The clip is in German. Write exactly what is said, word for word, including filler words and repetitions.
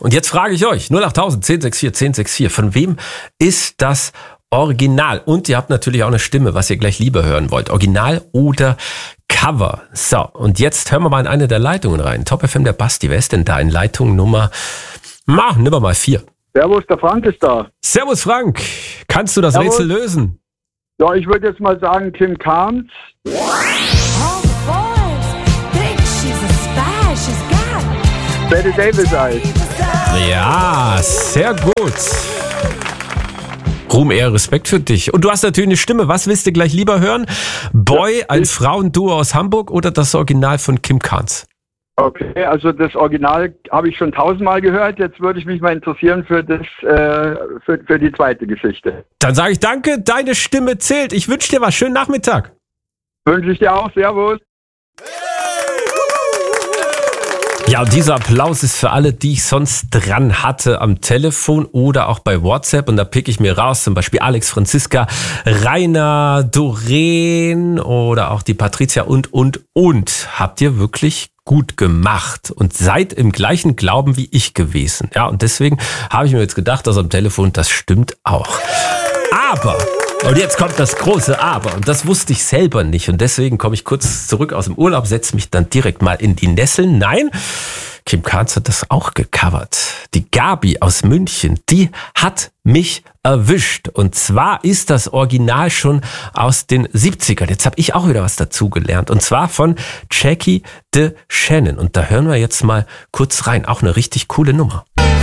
Und jetzt frage ich euch, null acht tausend, zehn sechs vier, zehn sechs vier, von wem ist das Original? Und ihr habt natürlich auch eine Stimme, was ihr gleich lieber hören wollt. Original oder Cover? So, und jetzt hören wir mal in eine der Leitungen rein. Top F M, der Basti, wer ist denn da in Leitung Nummer, ma, nimm mal vier. Servus, der Frank ist da. Servus Frank, kannst du das Servus. Rätsel lösen? Ja, ich würde jetzt mal sagen, Kim Carnes. All the boys think she's a spy. She's got Bette Davis Eyes. Ja, sehr gut. Ruhm, Ehre, Respekt für dich. Und du hast natürlich eine Stimme. Was willst du gleich lieber hören? Boy, Ja, ein Frauenduo aus Hamburg oder das Original von Kim Carnes? Okay, also das Original habe ich schon tausendmal gehört. Jetzt würde ich mich mal interessieren für das, äh, für, für die zweite Geschichte. Dann sage ich danke, deine Stimme zählt. Ich wünsche dir was. Schönen Nachmittag. Wünsche ich dir auch. Servus. Ja, und dieser Applaus ist für alle, die ich sonst dran hatte am Telefon oder auch bei WhatsApp. Und da pick ich mir raus, zum Beispiel Alex, Franziska, Rainer, Doreen oder auch die Patricia und, und, und. Habt ihr wirklich gut gemacht und seid im gleichen Glauben wie ich gewesen. Ja, und deswegen habe ich mir jetzt gedacht, dass am Telefon, das stimmt auch. Aber... Und jetzt kommt das große Aber. Und das wusste ich selber nicht. Und deswegen komme ich kurz zurück aus dem Urlaub, setze mich dann direkt mal in die Nesseln. Nein, Kim Carnes hat das auch gecovert. Die Gabi aus München, die hat mich erwischt. Und zwar ist das Original schon aus den siebzigern. Jetzt habe ich auch wieder was dazugelernt. Und zwar von Jackie DeShannon. Und da hören wir jetzt mal kurz rein. Auch eine richtig coole Nummer.